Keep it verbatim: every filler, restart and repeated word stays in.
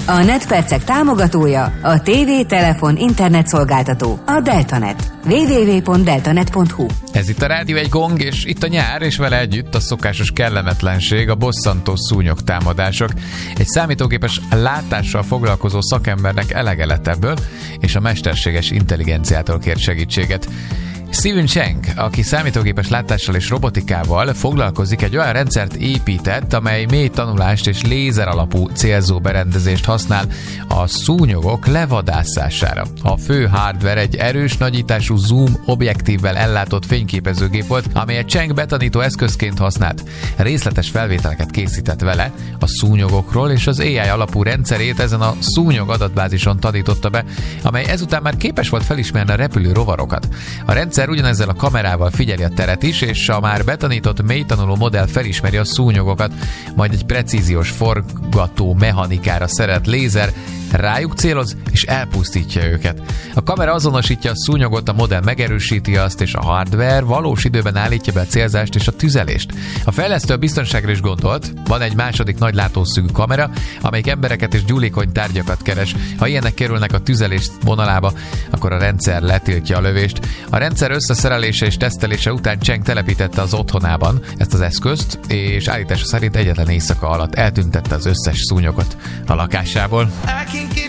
A NetPercek támogatója a tévé, telefon, internet szolgáltató, a Deltanet. double-u double-u double-u pont deltanet pont hu. Ez itt a Rádió egy gong, és itt a nyár, és vele együtt a szokásos kellemetlenség, a bosszantó szúnyogtámadások. Egy számítógépes látással foglalkozó szakembernek elege lett ebből, és a mesterséges intelligenciától kért segítséget. Steven Cheng, aki számítógépes látással és robotikával foglalkozik, egy olyan rendszert épített, amely mély tanulást és lézer alapú célzó berendezést használ a szúnyogok levadászására. A fő hardware egy erős nagyítású zoom objektívvel ellátott fényképezőgép volt, amelyet Cheng betanító eszközként használt. Részletes felvételeket készített vele a szúnyogokról, és az á i alapú rendszerét ezen a szúnyog adatbázison tanította be, amely ezután már képes volt felismerni a repülő rovarokat. A rendszer ugyanezzel a kamerával figyeli a teret is, és a már betanított mélytanuló modell felismeri a szúnyogokat, majd egy precíziós forgató mechanikára szerelt lézer rájuk céloz, és elpusztítja őket. A kamera azonosítja a szúnyogot, a modell megerősíti azt, és a hardware valós időben állítja be a célzást és a tüzelést. A fejlesztő a biztonságra is gondolt, van egy második nagy látószögű kamera, amelyik embereket és gyúlékony tárgyakat keres. Ha ilyenek kerülnek a tüzelés vonalába, akkor a rendszer letiltja a lövést. A rendszer összeszerelése és tesztelése után Cheng telepítette az otthonában ezt az eszközt, és állítása szerint egyetlen éjszaka alatt eltüntette az összes szúnyogot a lakásából.